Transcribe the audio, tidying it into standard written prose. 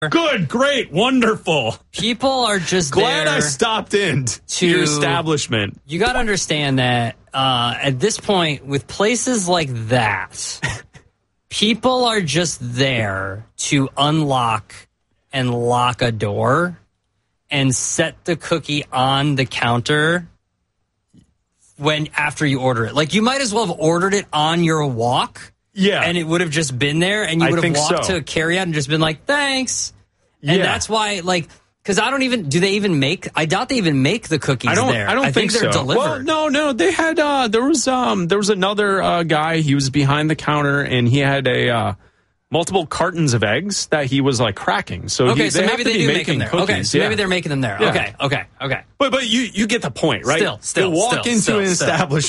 Good, great, wonderful. People are just glad there I stopped in to your establishment. You got to understand that at this point, with places like that, people are just there to unlock and lock a door and set the cookie on the counter after you order it. Like, you might as well have ordered it on your walk. Yeah. And it would have just been there, and you would have walked to carry out and just been like, thanks. And that's why, like, because I doubt they even make the cookies there. I think they're so. delivered. Well, no, they had, there was another guy, he was behind the counter, and he had multiple cartons of eggs that he was like cracking. So maybe they do make them there. Cookies. Okay, so maybe they're making them there. Yeah. Okay. But you get the point, right? Still, walk into an establishment.